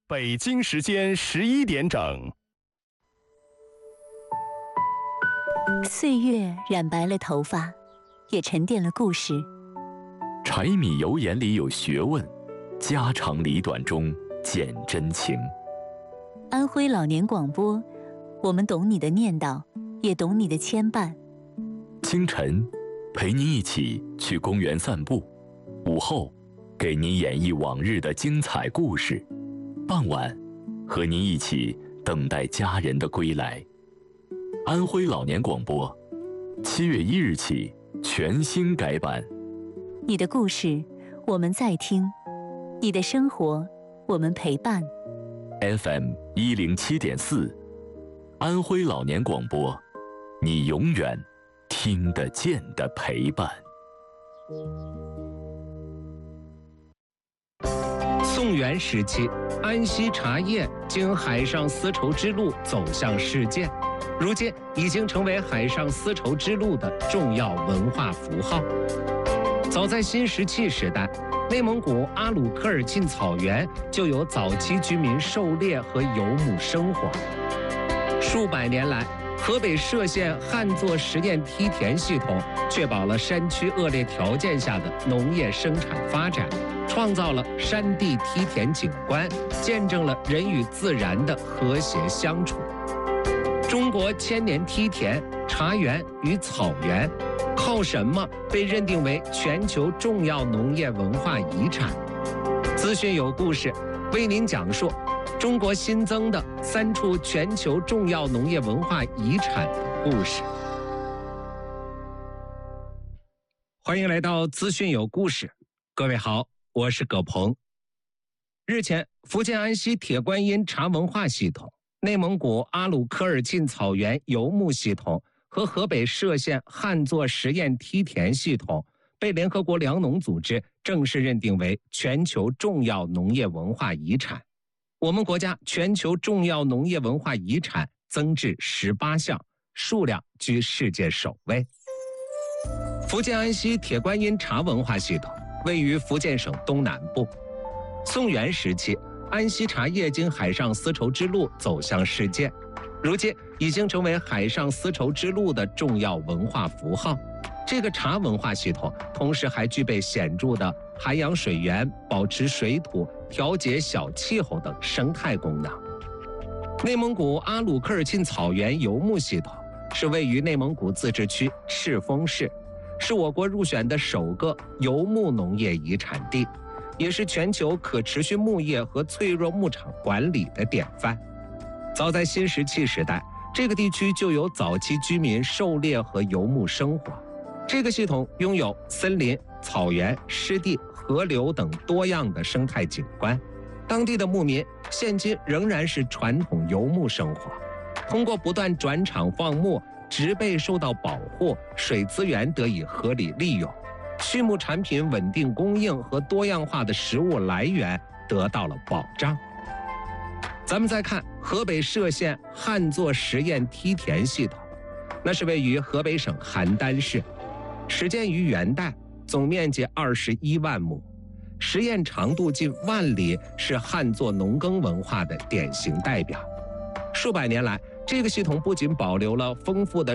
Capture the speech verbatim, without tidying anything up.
北京时间十一点整。 岁月染白了头发，也沉淀了故事。 柴米油盐里有学问，家长里短中见真情。 安徽老年广播，我们懂你的念叨，也懂你的牵绊。 清晨，陪您一起去公园散步；午后，给您演绎往日的精彩故事；傍晚，和您一起等待家人的归来。安徽老年广播，七月一日起全新改版。 你的故事，我们在听；你的生活，我们陪伴。 F M 一零七点四，安徽老年广播，你永远听得见的陪伴。 宋元时期，安溪茶叶经海上丝绸之路走向世界，如今已经成为海上丝绸之路的重要文化符号。早在新石器时代，内蒙古阿鲁科尔沁草原就有早期居民狩猎和游牧生活。数百年来，河北涉县旱作实验梯田系统确保了山区恶劣条件下的农业生产发展，创造了山地梯田景观，见证了人与自然的和谐相处。中国千年梯田、茶园与草原，靠什么被认定为全球重要农业文化遗产？资讯有故事，为您讲述中国新增的三处全球重要农业文化遗产的故事。欢迎来到资讯有故事，各位好，我是葛鹏。日前，福建安溪铁观音茶文化系统、内蒙古阿鲁科尔沁草原游牧系统和河北涉县旱作实验梯田系统被联合国粮农组织正式认定为全球重要农业文化遗产。我们国家全球重要农业文化遗产增至十八项，数量居世界首位。福建安溪铁观音茶文化系统位于福建省东南部。宋元时期，安溪茶叶经海上丝绸之路走向世界，如今已经成为海上丝绸之路的重要文化符号。这个茶文化系统同时还具备显著的涵养水源、保持水土、调节小气候等生态功能。内蒙古阿鲁科尔沁草原游牧系统是位于内蒙古自治区赤峰市，是我国入选的首个游牧农业遗产地，也是全球可持续牧业和脆弱牧场管理的典范。早在新石器时代，这个地区就有早期居民狩猎和游牧生活。这个系统拥有森林、草原、湿地、河流等多样的生态景观。当地的牧民现今仍然是传统游牧生活，通过不断转场放牧，植被受到保护，水资源得以合理利用，畜牧产品稳定供应和多样化的食物来源得到了保障。咱们再看河北涉县旱作实验梯田系统，那是位于河北省邯郸市，始建于元代，总面积二十一万亩，实验长度近万里，是旱作农耕文化的典型代表。数百年来，这个系统不仅保留了丰富的